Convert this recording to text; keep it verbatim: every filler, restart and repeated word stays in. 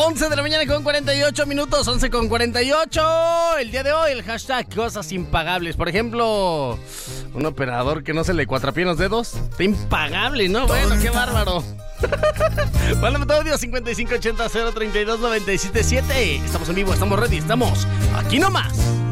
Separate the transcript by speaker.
Speaker 1: once de la mañana con cuarenta y ocho minutos, once con cuarenta y ocho. El día de hoy, el hashtag cosas impagables. Por ejemplo, un operador que no se le cuatrapía los dedos. Está impagable, ¿no? Bueno, qué bárbaro. Mándame tu audio cincuenta y cinco ochenta cero treinta y dos noventa y siete siete. Estamos en vivo, estamos ready, estamos aquí nomás.